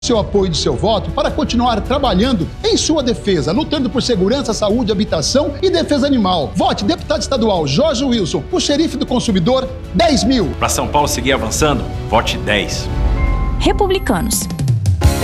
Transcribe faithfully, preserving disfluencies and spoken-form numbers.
seu apoio e do seu voto para continuar trabalhando em sua defesa, lutando por segurança, saúde, habitação e defesa animal. Vote deputado estadual Jorge Wilson, o xerife do consumidor, dez mil. Para São Paulo seguir avançando, vote dez. Republicanos.